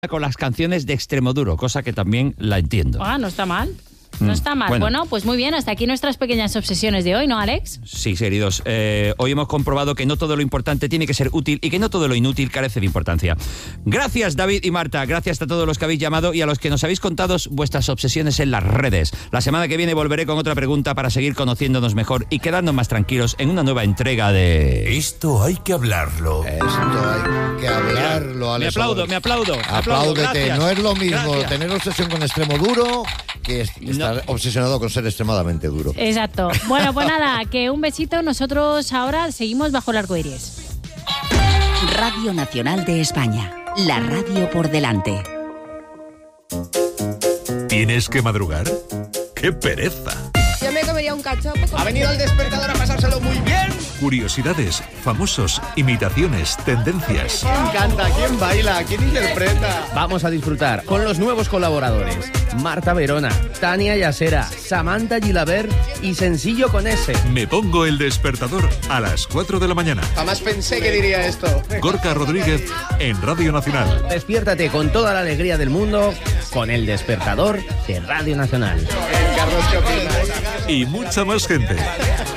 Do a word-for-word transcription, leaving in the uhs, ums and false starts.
con las canciones de Extremoduro, cosa que también la entiendo. Ah, no está mal. No está mal. Bueno. bueno, pues muy bien, hasta aquí nuestras pequeñas obsesiones de hoy, ¿no, Alex? Sí, queridos. Eh, hoy hemos comprobado que no todo lo importante tiene que ser útil y que no todo lo inútil carece de importancia. Gracias, David y Marta. Gracias a todos los que habéis llamado y a los que nos habéis contado vuestras obsesiones en las redes. La semana que viene volveré con otra pregunta para seguir conociéndonos mejor y quedándonos más tranquilos en una nueva entrega de... Esto hay que hablarlo. Esto hay que hablarlo, Alex. Me aplaudo, me aplaudo. Apláudete. No es lo mismo Gracias. tener obsesión con Extremoduro que estar no. obsesionado con ser extremadamente duro. Exacto. Bueno, pues nada, que un besito. Nosotros ahora seguimos bajo el arco iris. Radio Nacional de España. La radio por delante. ¿Tienes que madrugar? ¡Qué pereza! Yo me comería un cachopo. Ha venido al despertador a pasárselo muy bien. Curiosidades, famosos, imitaciones, tendencias. ¿Quién canta? ¿Quién baila? ¿Quién interpreta? Vamos a disfrutar con los nuevos colaboradores. Marta Verona, Tania Yasera, Samantha Gilabert y Sencillo con S. Me pongo el despertador a las cuatro de la mañana. Jamás pensé que diría esto. Gorka Rodríguez en Radio Nacional. Despiértate con toda la alegría del mundo con el despertador de Radio Nacional. Carlos, ¿qué opinas? Y mucha más gente.